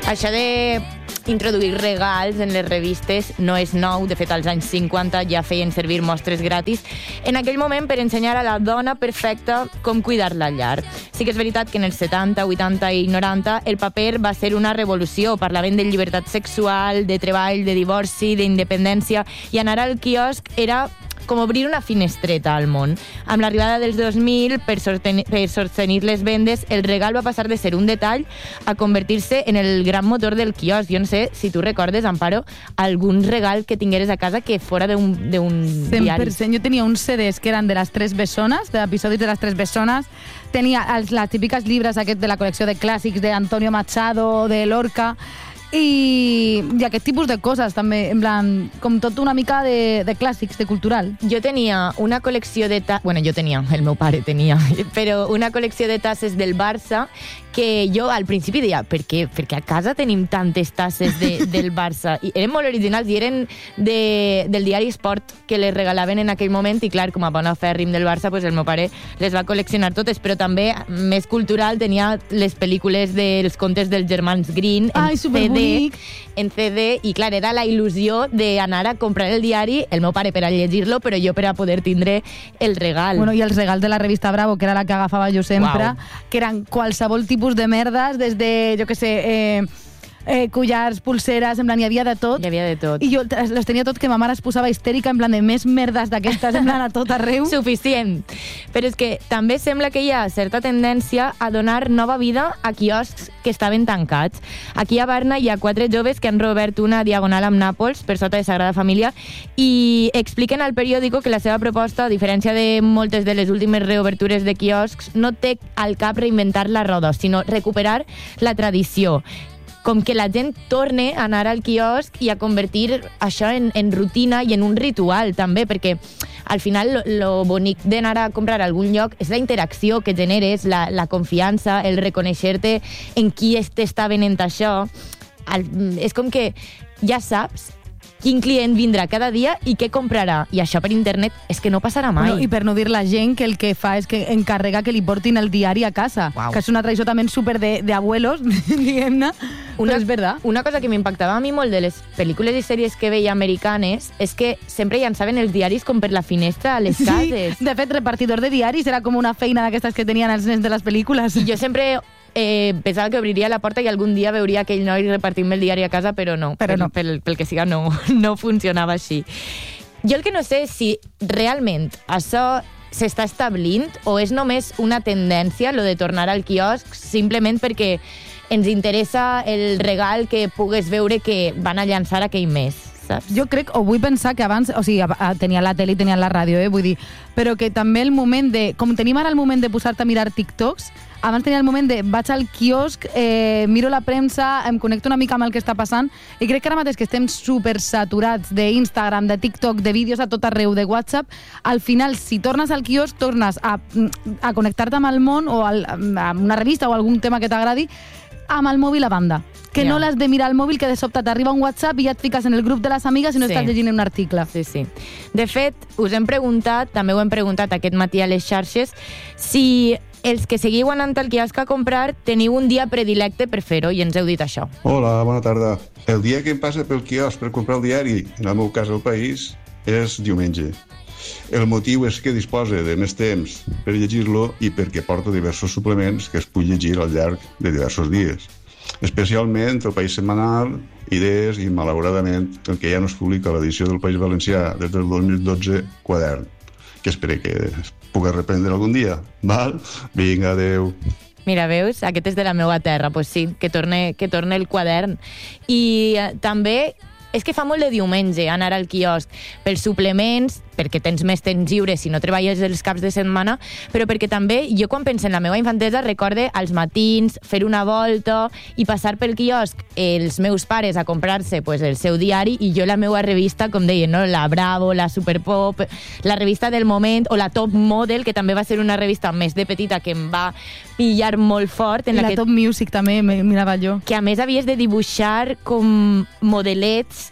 Això de introduir regals en les revistes no és nou. De fet, als anys 50 ja feien servir mostres gratis en aquell moment per ensenyar a la dona perfecta com cuidar la llar. Sí que és veritat que en els 70, 80 i 90 el paper va ser una revolució. Parlaven de llibertat sexual, de treball, de divorci, d'independència, i anar al quiosc era com obrir una finestreta al món. Amb l'arribada dels 2000, per sostenir les vendes, el regal va passar de ser un detall a convertir-se en el gran motor del quiosc. Jo no sé si tu recordes, Amparo, algun regal que tingueres a casa que fora d'un diari. 100%. Jo tenia uns CDs que eren de les Tres Bessones, d'episodis de les Tres Bessones. Tenia les típiques llibres de la col·lecció de clàssics d'Antonio Machado, de Lorca, i aquest tipus de coses també, en plan, com tot una mica de clàssics, de cultural. Jo tenia una col·lecció de el meu pare tenia, però una col·lecció de tasses del Barça que jo al principi deia, per què? Perquè a casa tenim tantes tasses del Barça. I eren molt originals i eren del diari Esport, que les regalaven en aquell moment, i clar, com a bona fèrrim del Barça, pues el meu pare les va col·leccionar totes, però també, més cultural, tenia les pel·lícules dels contes dels germans Green en CD, i clar, era la il·lusió d'anar a comprar el diari, el meu pare per a llegir-lo, però jo per a poder tindre el regal. Bueno, i els regals de la revista Bravo, que era la que agafava jo sempre, que eren qualsevol tipus de merdes, des de, jo què sé, collars, pulseres, en plan, hi havia de tot. Hi havia de tot. I jo les tenia tot, que ma mare es posava histèrica, en plan, de més merdes d'aquestes, en plan, a tot arreu. Suficient. Però és que també sembla que hi ha certa tendència a donar nova vida a quioscs que estaven tancats. Aquí a Barna hi ha 4 joves que han reobert una diagonal amb Nàpols, per sota de Sagrada Família, i expliquen al periòdico que la seva proposta, a diferència de moltes de les últimes reobertures de quioscs, no té al cap reinventar la roda, sinó recuperar la tradició. Com que la gent torne a anar al quiosc i a convertir això en rutina i en un ritual, també, perquè al final lo bonic d'anar a comprar a algun lloc és la interacció que generes, la confiança, el reconèixer-te en qui t'està venent això. És com que ja saps quin client vindrà cada dia i què comprarà. I això per internet és que no passarà mai. Bueno, i per no dir la gent que el que fa és que encarrega que li portin el diari a casa, que és una tradició també súper d'abuelos, diguem-ne, però és veritat. Una cosa que m'impactava a mi molt de les pel·lícules i sèries que veia americanes és que sempre llançaven els diaris com per la finestra a les cases. De fet, repartidor de diaris era com una feina d'aquestes que tenien els nens de les pel·lícules. I jo sempre pensava que obriria la porta i algun dia veuria aquell noi repartint-me el diari a casa, però no. Pel que siga, no funcionava així. Jo el que no sé és si realment això s'està establint o és només una tendència, lo de tornar al quiosc, simplement perquè ens interessa el regal que pugues veure que van a llançar aquell mes. Jo crec, o vull pensar que abans, o sigui, tenia la tele i tenia la ràdio, vull dir, però que també el moment de, com tenim ara el moment de posar-te a mirar TikToks, abans tenia el moment de vaig al quiosc, miro la premsa, em connecto una mica amb el que està passant, i crec que ara mateix que estem super saturats d'Instagram, de TikTok, de vídeos a tot arreu, de WhatsApp, al final, si tornes al quiosc, tornes a connectar-te amb el món o amb una revista o algun tema que t'agradi, amb el mòbil a banda. Que no l'has de mirar al mòbil, que de sobte t'arriba un WhatsApp i ja et fiques en el grup de les amigues i no estàs llegint un article. Sí. De fet, us hem preguntat, també ho hem preguntat aquest matí a les xarxes, si els que seguiu anant al quiosc a comprar teniu un dia predilecte per fer-ho, i ens heu dit això. Hola, bona tarda. El dia que em passa pel quiosc per comprar el diari, en el meu cas El País, és diumenge. El motiu és que disposa de més temps per llegir-lo i perquè porta diversos suplements que es puc llegir al llarg de diversos dies. Especialment El País setmanal, Idees i, malauradament, el que ja no es publica l'edició del País Valencià des del 2012, Quadern, que espero que es pugui reprendre algun dia. Val? Vinga, adeu. Mira, veus? Aquest és de la meva terra. Pues sí, que torne el Quadern. I també és que fa molt de diumenge anar al quiosc pels suplements, perquè tens més temps lliure si no treballes els caps de setmana, però perquè també, jo quan penso en la meva infantesa, recorde als matins fer una volta i passar pel quiosc els meus pares a comprar-se pues, el seu diari i jo la meva revista, com deien, no? La Bravo, la Superpop, la revista del moment o la Top Model, que també va ser una revista més de petita que em va pillar molt fort. I la Top Music també mirava jo. Que a més havies de dibuixar com modelets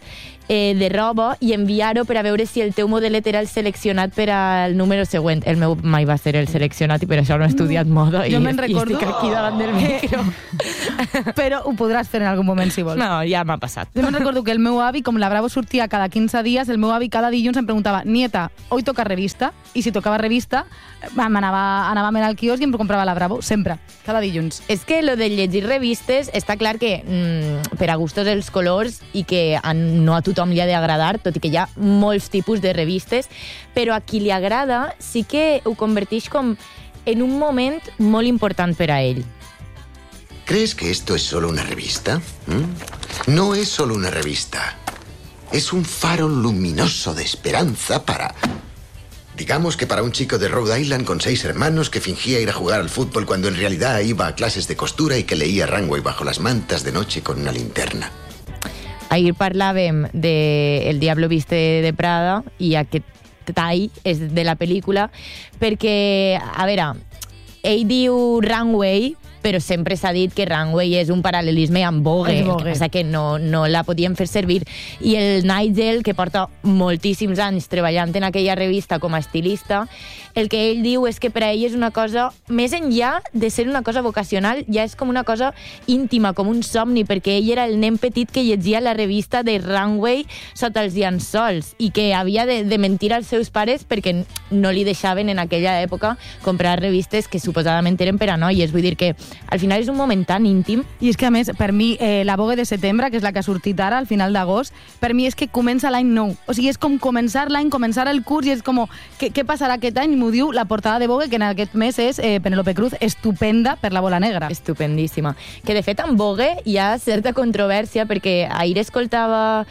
de roba i enviar-ho per a veure si el teu modelet era el seleccionat per al número següent. El meu mai va ser el seleccionat i per això no he estudiat moda i estic aquí davant del micro. Però ho podràs fer en algun moment si vols. No, ja m'ha passat. Jo me'n recordo que el meu avi, com la Bravo sortia cada 15 dies, el meu avi cada dilluns em preguntava: nieta, hoy toca revista? I si tocava revista, anava a mirar al quiosc i em comprava la Bravo, sempre, cada dilluns. És que lo de llegir revistes està clar que per a gustos els colors i que no a tothom li ha d'agradar, tot i que hi ha molts tipus de revistes, però a qui li agrada sí que ho converteix com en un moment molt important per a ell. ¿Crees que esto es solo una revista? No es solo una revista. Es un faro luminoso de esperanza para... Digamos que para un chico de Rhode Island con 6 hermanos que fingía ir a jugar al fútbol cuando en realidad iba a clases de costura y que leía Runway bajo las mantas de noche con una linterna. Ahir parlàvem de El Diablo Viste de Prada i aquest tall és de la pel·lícula perquè, a veure, ell diu Runway, però sempre s'ha dit que Runway és un paral·lelisme amb Vogue, el que passa que no la podien fer servir. I el Nigel, que porta moltíssims anys treballant en aquella revista com a estilista, el que ell diu és que per a ell és una cosa, més enllà de ser una cosa vocacional, ja és com una cosa íntima, com un somni, perquè ell era el nen petit que llegia la revista de Runway sota els llençols i que havia de mentir als seus pares perquè no li deixaven en aquella època comprar revistes que suposadament eren per a noies. Vull dir que al final és un moment tan íntim. I és que, a més, per mi, la Vogue de setembre, que és la que ha sortit ara, al final d'agost, per mi és que comença l'any nou. O sigui, és com començar l'any, començar el curs, i és com, què passarà aquest any? M'ho diu la portada de Vogue, que en aquest mes és Penélope Cruz, estupenda per la bola negra. Estupendíssima. Que, de fet, en Vogue hi ha certa controvèrsia, perquè ahir escoltava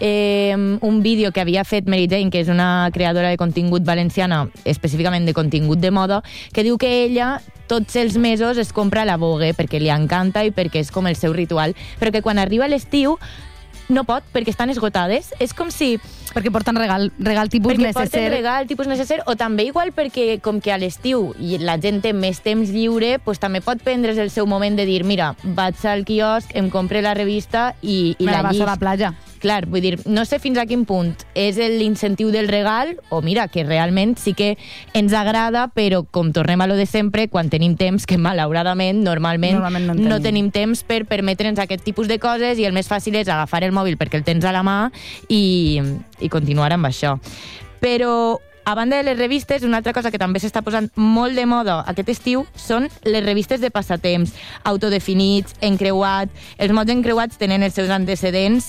un vídeo que havia fet Mary Jane, que és una creadora de contingut valenciana, específicament de contingut de moda, que diu que ella tots els mesos es compra la Vogue perquè li encanta i perquè és com el seu ritual, però que quan arriba l'estiu no pot, perquè estan esgotades. És com si... Perquè porten regal tipus necessari. Perquè porten regal tipus necessari, o també igual perquè com que a l'estiu i la gent té més temps lliure, pues també pot prendre's el seu moment de dir, mira, vaig al quiosc, em compre la revista i la llisc. A la platja. Clar, vull dir, no sé fins a quin punt és l'incentiu del regal, o mira, que realment sí que ens agrada, però com tornem a lo de sempre, quan tenim temps, que malauradament, normalment no tenim temps per permetre'ns aquest tipus de coses, i el més fàcil és agafar el mòbil perquè el tens a la mà i continuar amb això. Però a banda de les revistes, una altra cosa que també s'està posant molt de moda aquest estiu són les revistes de passatemps, autodefinits, encreuat. Els mots encreuats tenen els seus antecedents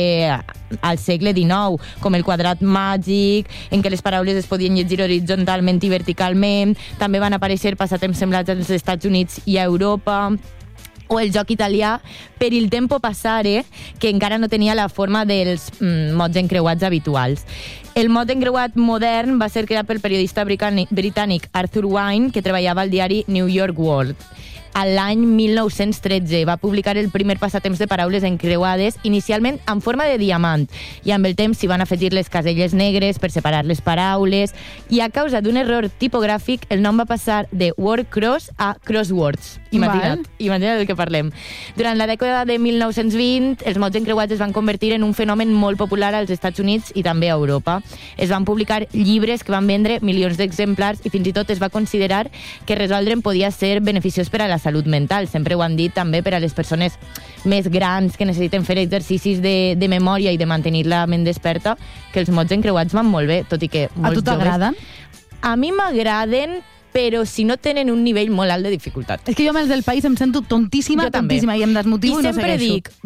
al segle XIX, com el quadrat màgic, en què les paraules es podien llegir horitzontalment i verticalment. També van aparèixer passatemps semblats als Estats Units i a Europa, o el joc italià per il tempo passare, que encara no tenia la forma dels mots encreuats habituals. El mot encreuat modern va ser creat pel periodista britànic Arthur Wine, que treballava al diari New York World. A l'any 1913 va publicar el primer passatemps de paraules encreuades, inicialment en forma de diamant, i amb el temps s'hi van afegir les caselles negres per separar les paraules, i a causa d'un error tipogràfic el nom va passar de word cross a crosswords. Imagina't del que parlem. Durant la dècada de 1920, els mots encreuats es van convertir en un fenomen molt popular als Estats Units i també a Europa. Es van publicar llibres que van vendre milions d'exemplars i fins i tot es va considerar que resoldre'n podia ser beneficiós per a la salut mental. Sempre ho han dit també per a les persones més grans que necessiten fer exercicis de memòria i de mantenir la ment desperta, que els mots encreuats van molt bé, tot i que molts joves... A tu t'agraden? A mi m'agraden, però si no tenen un nivell molt alt de dificultat. És que jo a més del país em sento tontíssima i em desmotivo i no segueixo. I sempre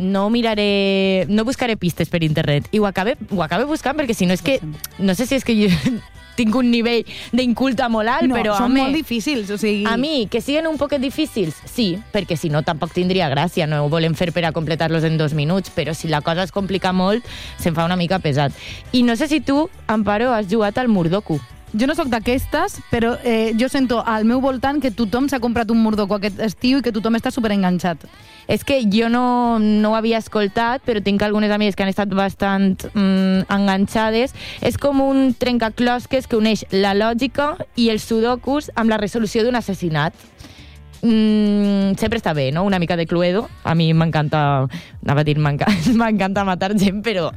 dic, no buscaré pistes per internet. I ho acabe buscant, perquè si no és que... No sé si és que jo tinc un nivell d'inculta molt alt, però són molt difícils, o sigui... A mi, que siguen un poquet difícils, sí, perquè si no tampoc tindria gràcia, no ho volem fer per a completar-los en 2 minuts, però si la cosa es complica molt, se'n fa una mica pesat. I no sé si tu, Amparo, has jugat al Murdoku. Jo no sóc d'aquestes, però jo sento al meu voltant que tothom s'ha comprat un Murdoku aquest estiu i que tothom està superenganxat. És que jo no ho havia escoltat, però tinc algunes amigues que han estat bastant enganxades. És com un trencaclosques que uneix la lògica i els sudokus amb la resolució d'un assassinat. sempre està bé, no? Una mica de Cluedo. A mi m'encanta, anava a dir, m'encanta matar gent, però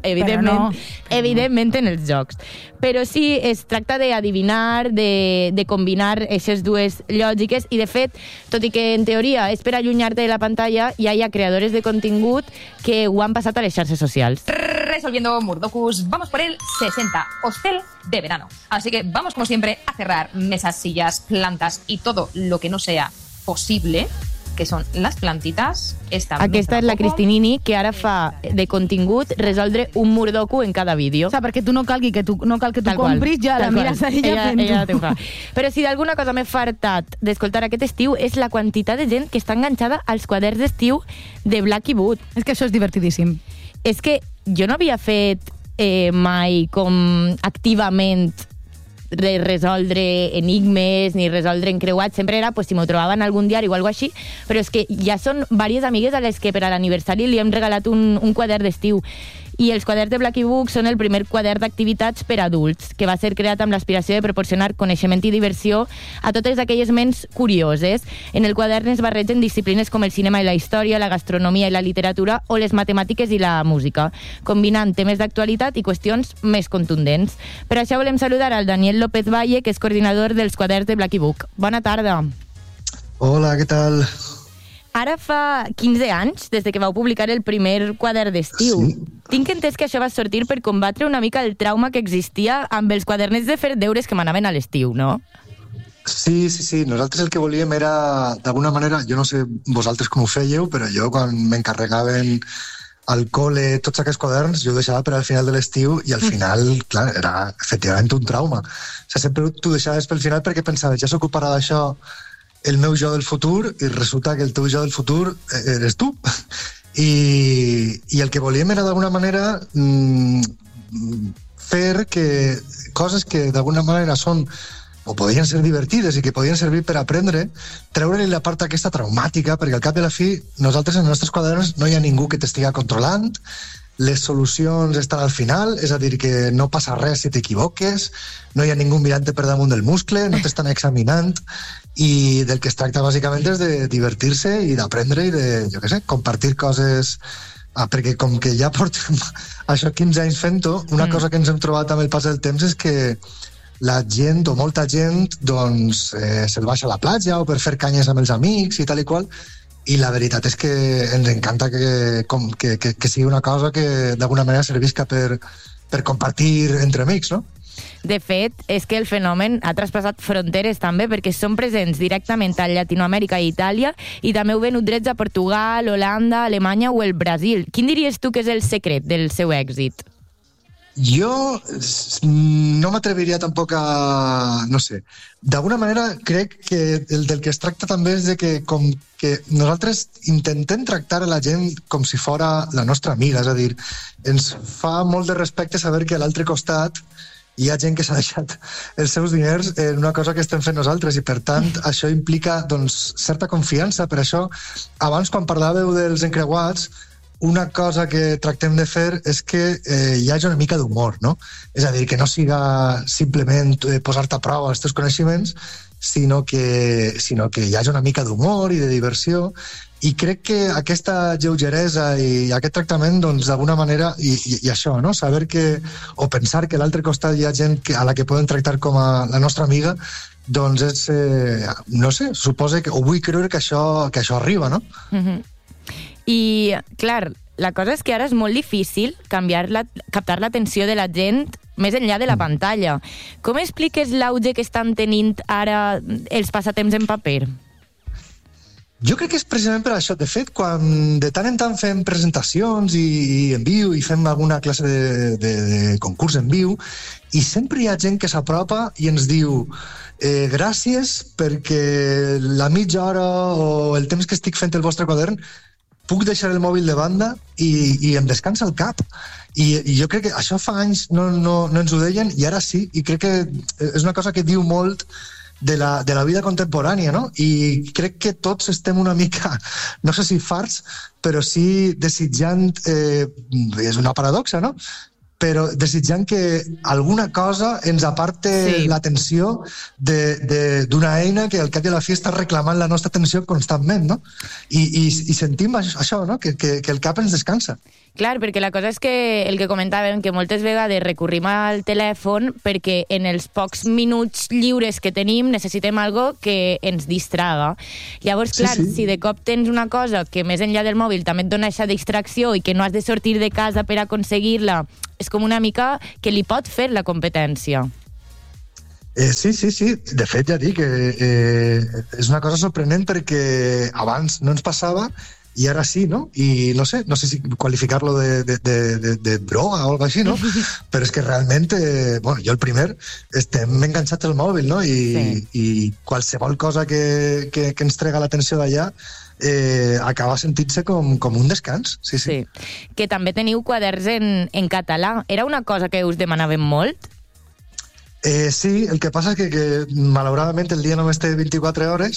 evidentment en els jocs. Però sí, es tracta d'adivinar, de combinar aquestes dues lògiques, i de fet, tot i que en teoria és per allunyar-te de la pantalla, ja hi ha creadores de contingut que ho han passat a les xarxes socials. Resolviendo Murdokus, vamos por el 60, hostel de verano. Así que vamos como siempre a cerrar mesas, sillas, plantas y todo lo que no sea posible, que són les plantites. Aquesta és la Cristinini, que ara fa de contingut resoldre un Murdoku en cada vídeo. O sigui, perquè tu no cal que tu compris, ja la mires a ella fent-ho. Però si d'alguna cosa m'he fartat d'escoltar aquest estiu és la quantitat de gent que està enganxada als quaderns d'estiu de Blacky Boot. És que això és divertidíssim. És que jo no havia fet mai com activament de resoldre enigmes ni resoldre encreuats, sempre era si m'ho trobaven en algun diari o alguna cosa així, però és que ja són diverses amigues a les que per a l'aniversari li hem regalat un quadern d'estiu. I els quaderns de Blacky Book són el primer quadern d'activitats per adults, que va ser creat amb l'aspiració de proporcionar coneixement i diversió a totes aquelles ments curioses. En el quadern es barregen disciplines com el cinema i la història, la gastronomia i la literatura, o les matemàtiques i la música, combinant temes d'actualitat i qüestions més contundents. Per això volem saludar al Daniel López Valle, que és coordinador dels quaderns de Blacky Book. Bona tarda. Hola, què tal? Ara fa 15 anys, des de que vau publicar el primer quadern d'estiu. Sí. Tinc entès que això va sortir per combatre una mica el trauma que existia amb els quadernets de fer deures que m'anaven a l'estiu, no? Sí. Nosaltres el que volíem era, d'alguna manera, jo no sé vosaltres com ho fèieu, però jo quan m'encarregaven al col·le tots aquests quaderns, jo ho deixava per al final de l'estiu i al final, clar, era efectivament un trauma. O sigui, sempre t'ho deixaves pel final perquè pensaves, ja s'ocuparà d'això el meu jo del futur, i resulta que el teu jo del futur eres tu. I el que volíem era d'alguna manera fer que coses que d'alguna manera són o podien ser divertides i que podien servir per aprendre, treure-li la part aquesta traumàtica, perquè al cap i a la fi nosaltres en els nostres quaderns no hi ha ningú que t'estiga controlant, les solucions estan al final, és a dir, que no passa res si t'equivoques, no hi ha ningú mirant-te per damunt del muscle, no t'estan examinant, i del que es tracta bàsicament és de divertir-se i d'aprendre i de, jo què sé, compartir coses, perquè com que ja portem això 15 anys fent-ho, una cosa que ens hem trobat amb el pas del temps és que la gent, o molta gent, doncs se'l baixa a la platja o per fer canyes amb els amics i tal i qual, i la veritat és que ens encanta que sigui una cosa que d'alguna manera servisca per compartir entre amics, no? De fet, és que el fenomen ha traspassat fronteres també, perquè són presents directament a Llatinoamèrica i Itàlia, i també ho venut drets a Portugal, Holanda, Alemanya o el Brasil. Quin diries tu que és el secret del seu èxit? Jo no m'atreviria tampoc a... no sé. D'alguna manera crec que del que es tracta també és de que com que nosaltres intentem tractar a la gent com si fora la nostra amiga, és a dir, ens fa molt de respecte saber que a l'altre costat hi ha gent que s'ha deixat els seus diners en una cosa que estem fent nosaltres i per tant això implica doncs certa confiança. Per això abans quan parlàveu dels encreuats, una cosa que tractem de fer és que hi hagi una mica d'humor, no? És a dir, que no siga simplement posar-te a prova els teus coneixements, sinó que hi hagi una mica d'humor i de diversió, i crec que aquesta lleugeresa i aquest tractament, doncs, d'alguna manera, i això, no? Saber que, o pensar que a l'altre costat hi ha gent a la que poden tractar com a la nostra amiga, doncs és, no sé, suposa que, o vull creure que això arriba, no? Mm-hmm. I, clar, la cosa és que ara és molt difícil captar l'atenció de la gent més enllà de la pantalla. Com expliques l'auge que estan tenint ara els passatemps en paper? Jo crec que és precisament per això. De fet, quan de tant en tant fem presentacions i en viu i fem alguna classe de concurs en viu, i sempre hi ha gent que s'apropa i ens diu gràcies perquè la mitja hora o el temps que estic fent el vostre quadern puc deixar el mòbil de banda i em descansa el cap. I jo crec que això fa anys no ens ho deien i ara sí, i crec que és una cosa que diu molt de la vida contemporània, no? I crec que tots estem una mica, no sé si farts, però sí desitjant, és una paradoxa, no? però desitjant que alguna cosa ens aparte l'atenció d'una eina que al cap i a la fi està reclamant la nostra atenció constantment, no? I sentim això, no? Que el cap ens descansa. Clar, perquè la cosa és que el que comentàvem, que moltes vegades recurrim al telèfon perquè en els pocs minuts lliures que tenim necessitem algo que ens distraga. Llavors, clar, si de cop tens una cosa que més enllà del mòbil també et dona aquesta distracció i que no has de sortir de casa per aconseguir-la, és com una mica que li pot fer la competència. Sí. De fet, ja dic, és una cosa sorprenent perquè abans no ens passava i ara sí, no? I no sé si qualificar-lo de droga o alguna cosa així, no? Però és que realment, bueno, jo el primer, estem enganxats al mòbil, no? I qualsevol cosa que ens trega l'atenció d'allà acaba sentint-se com un descans. Sí. Que també teniu quaderns en català. Era una cosa que us demanàvem molt? Sí, el que passa és que malauradament el dia només té 24 hores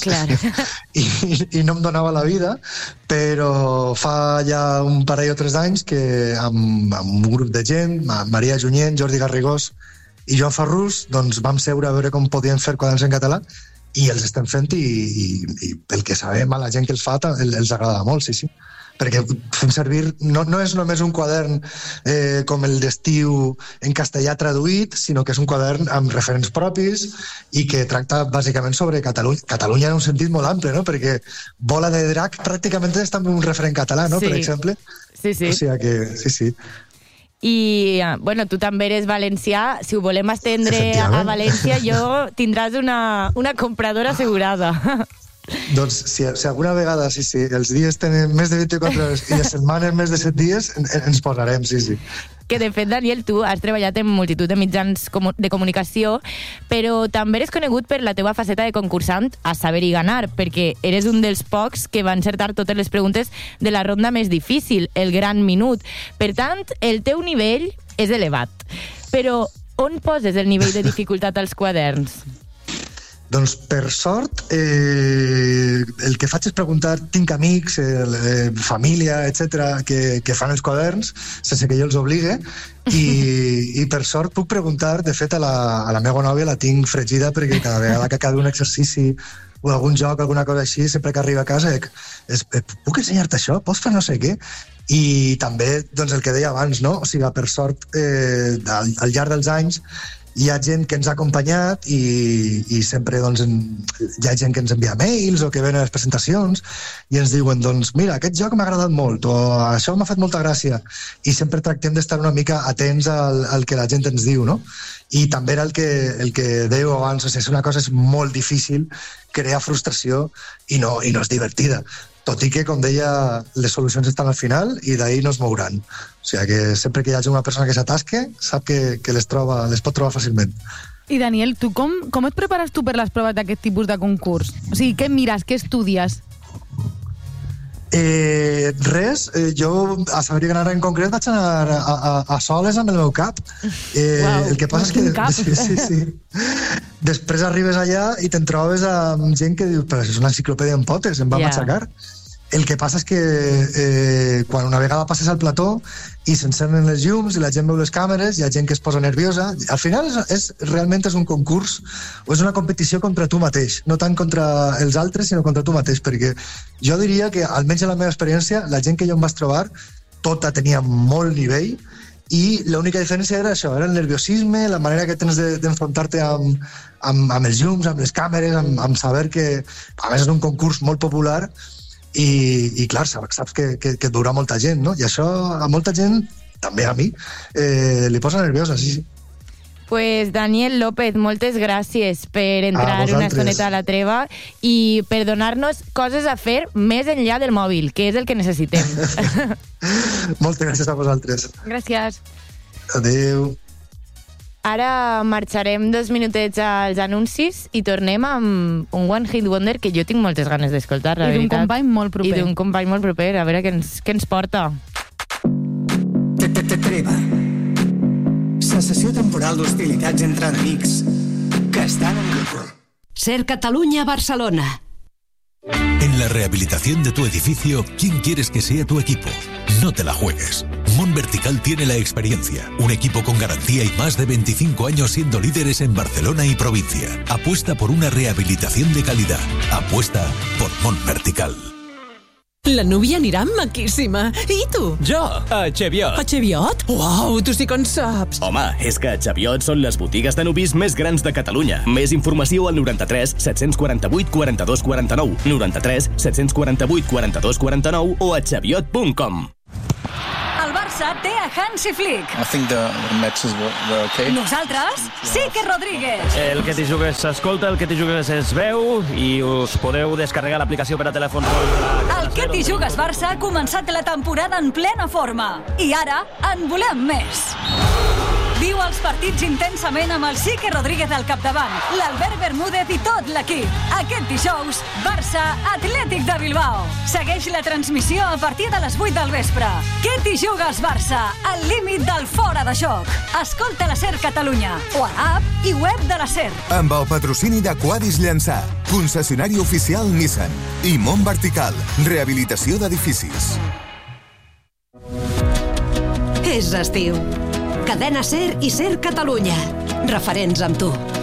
i no em donava la vida, però fa ja un parell o 3 anys que amb un grup de gent, Maria Junyent, Jordi Garrigós i Joan Ferrús, doncs vam seure a veure com podíem fer quaderns en català i els estem fent i pel que sabem a la gent que els fa els agrada molt, sí. Perquè fem servir, no és només un quadern com el d'estiu en castellà traduït, sinó que és un quadern amb referents propis i que tracta bàsicament sobre Catalunya en un sentit molt ample, no? Perquè Bola de Drac pràcticament és també un referent català, no? Per exemple. Sí. O sigui que sí. I, bueno, tu també eres valencià. Si ho volem estendre a València, tindràs una compradora assegurada. Doncs si alguna vegada els dies tenen més de 24 hores i les setmanes més de 7 dies, ens posarem, sí. Que de fet, Daniel, tu has treballat en multitud de mitjans de comunicació, però també eres conegut per la teva faceta de concursant a Saber i Ganar, perquè eres un dels pocs que va encertar totes les preguntes de la ronda més difícil, el Gran Minut. Per tant, el teu nivell és elevat. Però on poses el nivell de dificultat als quaderns? Doncs, per sort, el que faig és preguntar, tinc amics, família, etc que fan els quaderns, sense que jo els obligue, i per sort puc preguntar, de fet, a la meva nòvia la tinc fregida, perquè cada vegada que acabi un exercici o algun joc, alguna cosa així, sempre que arriba a casa, puc ensenyar-te això? Pots fer no sé què? I també, doncs, el que deia abans, no? O sigui, per sort, al llarg dels anys, hi ha gent que ens ha acompanyat i sempre doncs, hi ha gent que ens envia mails o que ven a les presentacions i ens diuen, doncs mira, aquest joc m'ha agradat molt o això m'ha fet molta gràcia, i sempre tractem d'estar una mica atents al que la gent ens diu, no? I també era el que dèieu abans, o sigui, és una cosa molt difícil crear frustració i no és divertida. Tot i que, com deia, les solucions estan al final i d'ahir no es mouran. O sigui que sempre que hi hagi una persona que s'atasque, sap que les pot trobar fàcilment. I Daniel, tu com et prepares tu per les proves d'aquest tipus de concurs? O sigui, què mires, què estudies? Res, jo a Saber i Ganar en concret vaig anar a soles amb el meu cap. El que passa és que sí. Després arribes allà i te'n trobes amb gent que diu, però és una enciclopèdia en potes, em va matxacar. El que passa és que quan una vegada passes al plató i s'encenen les llums i la gent veu les càmeres, hi ha gent que es posa nerviosa. Al final realment és un concurs o és una competició contra tu mateix, no tant contra els altres, sinó contra tu mateix, perquè jo diria que, almenys en la meva experiència, la gent que jo em vaig trobar, tota tenia molt nivell i l'única diferència era això, era el nerviosisme, la manera que tens d'enfrontar-te amb els llums, amb les càmeres, amb saber que, a més, és un concurs molt popular. I clar, saps que durà molta gent, no? I això a molta gent, també a mi, li posa nerviosa, sí. Pues Daniel López, moltes gràcies per entrar una estoneta a la treva i per donar-nos coses a fer més enllà del mòbil, que és el que necessitem. Moltes gràcies a vosaltres. Gràcies. Adéu. Ara marxarem 2 minutets als anuncis i tornem amb un One Hit Wonder que jo tinc moltes ganes d'escoltar, la veritat. I d'un company molt proper. I d'un company molt proper, a veure què ens porta. Treva. Cessació temporal d'hostilitats entre enemics que estan en grup. Ser Catalunya a Barcelona. En la rehabilitación de tu edificio, ¿quién quieres que sea tu equipo? No te la juegues. Mont Vertical tiene la experiencia, un equipo con garantía y más de 25 años siendo líderes en Barcelona y provincia. Apuesta por una rehabilitación de calidad. Apuesta por Mont Vertical. La núvia anirà maquíssima. I tu? Jo, a Cheviot. A Cheviot? Uau, tu sí que en saps. Home, és que a Cheviot són les botigues de nuvis més grans de Catalunya. Més informació al 93 748 42 49, 93 748 42 49 o a cheviot.com. El Barça té a Hansi Flick. I think the matches were okay. Nosaltres, Quique Rodríguez. El Que t'hi jugues s'escolta, el Que t'hi jugues es veu i us podeu descarregar l'aplicació per a telèfon. El Que t'hi jugues Barça ha començat la temporada en plena forma. I ara en volem més. Viu els partits intensament amb el Quique Rodríguez al capdavant, l'Albert Bermúdez i tot l'equip. Aquest dijous, Barça Atlètic de Bilbao. Segueix la transmissió a partir de les 8 del vespre. Que t'hi jugues Barça, al límit del fora de joc. Escolta la SER Catalunya, o a l'app i web de la SER. Amb el patrocini de Quadis Llançà, concessionari oficial Nissan i Mont Vertical, rehabilitació d'edificis. És estiu. Cadena SER i SER Catalunya. Referents amb tu.